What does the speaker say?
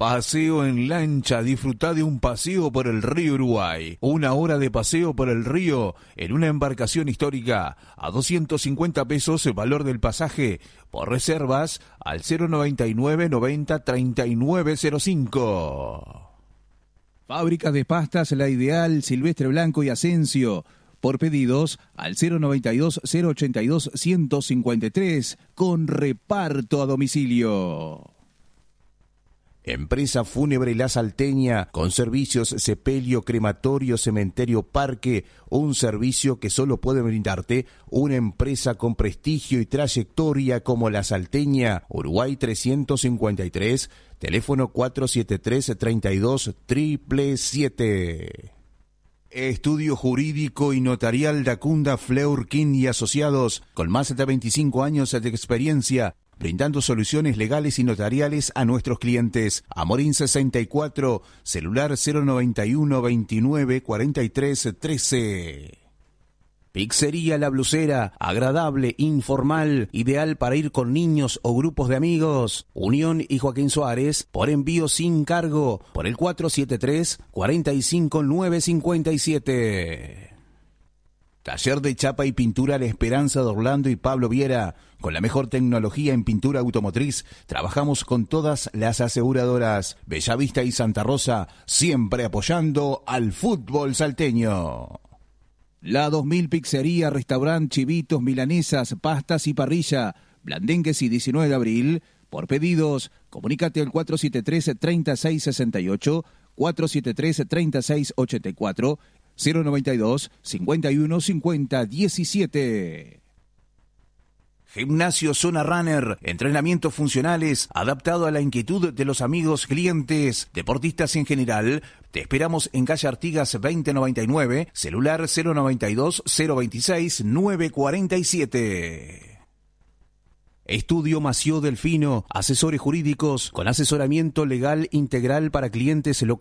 Paseo en lancha, disfruta de un paseo por el río Uruguay. 1 hora de paseo por el río en una embarcación histórica. A 250 pesos el valor del pasaje. Por reservas al 099 90 3905. Fábrica de pastas La Ideal, Silvestre Blanco y Asensio. Por pedidos al 092-082-153 con reparto a domicilio. Empresa Fúnebre La Salteña, con servicios sepelio, crematorio, cementerio, parque, un servicio que solo puede brindarte una empresa con prestigio y trayectoria como La Salteña, Uruguay 353, teléfono 473-32-777. Estudio Jurídico y Notarial Dacunda Fleurkin y Asociados, con más de 25 años de experiencia, brindando soluciones legales y notariales a nuestros clientes. Amorín 64, celular 091 29 43 13. Pizzería La Blusera, agradable, informal, ideal para ir con niños o grupos de amigos. Unión y Joaquín Suárez, por envío sin cargo, por el 473-45957. Taller de chapa y pintura La Esperanza de Orlando y Pablo Viera. Con la mejor tecnología en pintura automotriz, trabajamos con todas las aseguradoras. Bellavista y Santa Rosa, siempre apoyando al fútbol salteño. La 2000 Pizzería, Restaurant, Chivitos, Milanesas, Pastas y Parrilla. Blandengues y 19 de abril. Por pedidos, comunícate al 473-3668, 473-3684, 092 51 50 17. Gimnasio Zona Runner, entrenamientos funcionales adaptado a la inquietud de los amigos, clientes, deportistas en general. Te esperamos en calle Artigas 2099, celular 092 026 947. Estudio Mació Delfino, asesores jurídicos con asesoramiento legal integral para clientes locales.